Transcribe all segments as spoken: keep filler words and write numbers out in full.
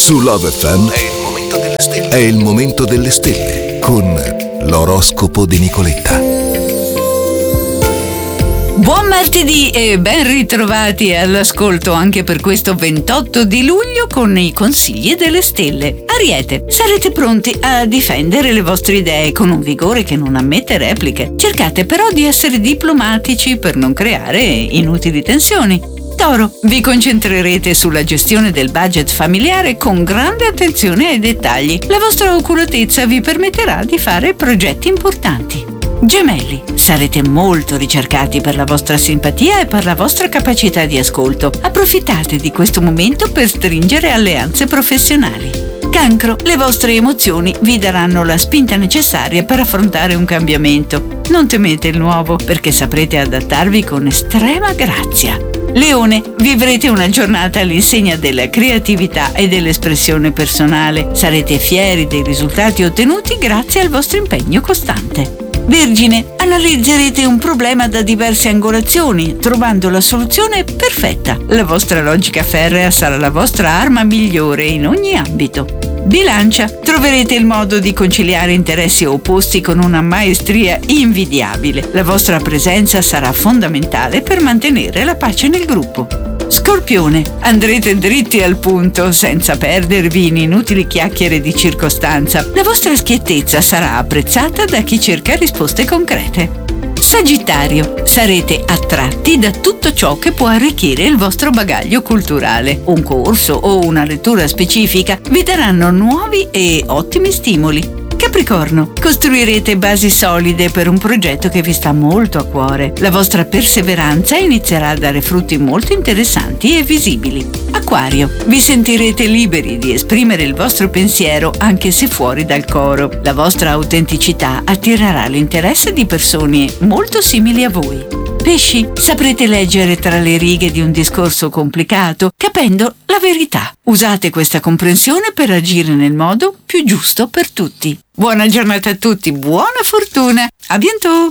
Su Love F M è il momento delle stelle. È il momento delle stelle con l'oroscopo di Nicoletta. Buon martedì e ben ritrovati all'ascolto anche per questo ventotto di luglio con i consigli delle stelle. Ariete, sarete pronti a difendere le vostre idee con un vigore che non ammette repliche. Cercate però di essere diplomatici per non creare inutili tensioni. Toro, vi concentrerete sulla gestione del budget familiare con grande attenzione ai dettagli. La vostra oculatezza vi permetterà di fare progetti importanti. Gemelli, sarete molto ricercati per la vostra simpatia e per la vostra capacità di ascolto. Approfittate di questo momento per stringere alleanze professionali. Cancro, le vostre emozioni vi daranno la spinta necessaria per affrontare un cambiamento. Non temete il nuovo, perché saprete adattarvi con estrema grazia. Leone, vivrete una giornata all'insegna della creatività e dell'espressione personale. Sarete fieri dei risultati ottenuti grazie al vostro impegno costante. Vergine, analizzerete un problema da diverse angolazioni, trovando la soluzione perfetta. La vostra logica ferrea sarà la vostra arma migliore in ogni ambito. Bilancia, troverete il modo di conciliare interessi opposti con una maestria invidiabile. La vostra presenza sarà fondamentale per mantenere la pace nel gruppo. Scorpione, andrete dritti al punto senza perdervi in inutili chiacchiere di circostanza. La vostra schiettezza sarà apprezzata da chi cerca risposte concrete. Sagittario, sarete attratti da tutto ciò che può arricchire il vostro bagaglio culturale. Un corso o una lettura specifica vi daranno nuovi e ottimi stimoli. Capricorno, costruirete basi solide per un progetto che vi sta molto a cuore. La vostra perseveranza inizierà a dare frutti molto interessanti e visibili. Acquario, vi sentirete liberi di esprimere il vostro pensiero anche se fuori dal coro. La vostra autenticità attirerà l'interesse di persone molto simili a voi. Pesci, saprete leggere tra le righe di un discorso complicato, capendo la verità. Usate questa comprensione per agire nel modo più giusto per tutti. Buona giornata a tutti, buona fortuna, a bientôt!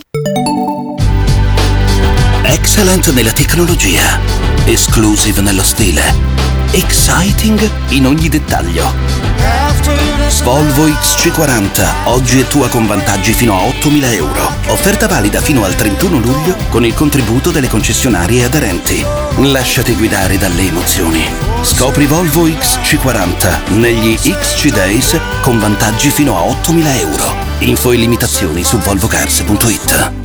Excellent nella tecnologia, exclusive nello stile, exciting in ogni dettaglio. Volvo X C quaranta, oggi è tua con vantaggi fino a ottomila euro. Offerta valida fino al trentuno luglio con il contributo delle concessionarie aderenti. Lasciati guidare dalle emozioni. Scopri Volvo X C quaranta negli X C Days con vantaggi fino a ottomila euro. Info e limitazioni su volvocars punto it.